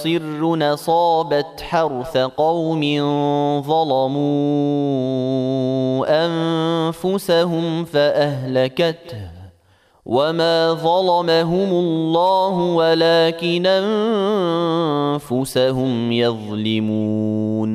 صر أصابت حرث قوم ظلموا أنفسهم فأهلكته وما ظلمهم الله ولكن أنفسهم يظلمون